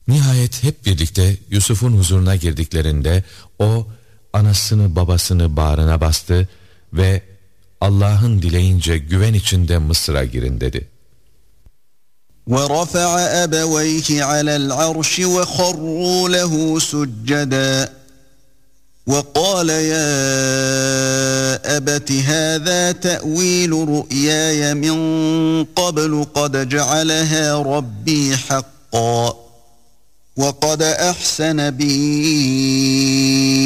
Nihayet hep birlikte Yusuf'un huzuruna girdiklerinde o anasını babasını bağrına bastı ve Allah'ın dileyince güven içinde Mısır'a girin dedi. وَرَفَعَ أَبَوَيْهِ عَلَى الْعَرْشِ وَخَرُّوا لَهُ سُجَّدًا وَقَالَ يَا أَبَتِ هَذَا تَأْوِيلُ رُؤْيَايَ مِنْ قَبْلُ قَدْ جَعَلَهَا رَبِّي حَقًّا وَقَدْ أَحْسَنَ بِي